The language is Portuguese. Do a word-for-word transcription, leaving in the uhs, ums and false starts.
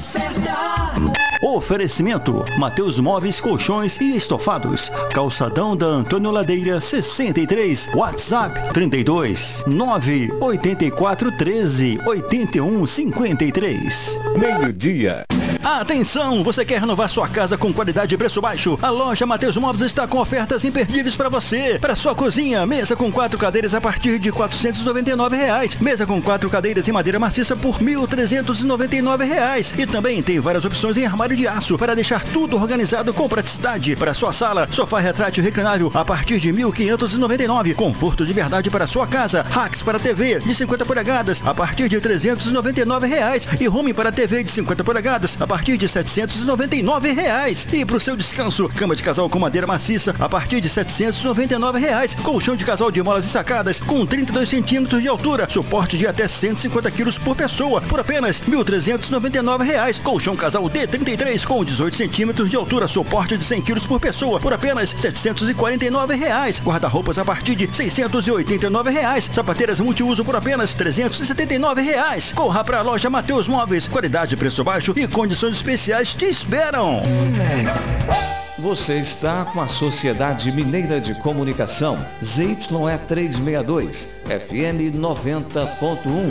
certa. Oferecimento: Mateus Móveis, Colchões e Estofados. Calçadão da Antônio Ladeira sessenta e três. WhatsApp trinta e dois, nove oito quatro, treze, oitenta e um, cinquenta e três. Meio-dia. Atenção, você quer renovar sua casa com qualidade e preço baixo? A loja Mateus Móveis está com ofertas imperdíveis para você. Para sua cozinha, mesa com quatro cadeiras a partir de quatrocentos e noventa e nove reais. Mesa com quatro cadeiras em madeira maciça por mil trezentos e noventa e nove reais. E também tem várias opções em armário de aço para deixar tudo organizado com praticidade. Para sua sala, sofá retrátil reclinável a partir de mil quinhentos e noventa e nove. Conforto de verdade para sua casa. Racks para T V de cinquenta polegadas a partir de trezentos e noventa e nove reais. E home para T V de cinquenta polegadas a partir de setecentos e noventa e nove reais. E para o seu descanso, cama de casal com madeira maciça a partir de setecentos e noventa e nove reais. Colchão de casal de molas e sacadas com trinta e dois centímetros de altura, suporte de até cento e cinquenta quilos por pessoa, por apenas mil trezentos e noventa e nove reais. Colchão casal D trinta e três com dezoito centímetros de altura, suporte de cem quilos por pessoa, por apenas setecentos e quarenta e nove reais. Guarda-roupas a partir de seiscentos e oitenta e nove reais. Sapateiras multiuso por apenas trezentos e setenta e nove reais. Corra para a loja Mateus Móveis. Qualidade, preço baixo e condições especiais te esperam. Você está com a Sociedade Mineira de Comunicação, Z Y E trezentos e sessenta e dois, F M noventa ponto um.